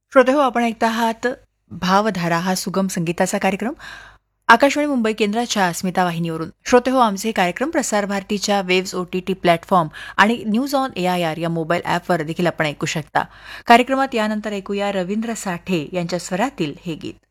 श्रोतेहो, आपण ऐकता आहात भावधारा हा सुगम संगीताचा कार्यक्रम आकाशवाणी मुंबई केंद्राच्या अस्मिता वाहिनीवरून. श्रोतेहो, आमचे हे कार्यक्रम प्रसार भारतीच्या वेव्स OTT प्लॅटफॉर्म आणि न्यूज ऑन AIR या मोबाईल ॲपवर देखील आपण ऐकू शकता. कार्यक्रमात यानंतर ऐकूया रवींद्र साठे यांच्या स्वरातील हे गीत.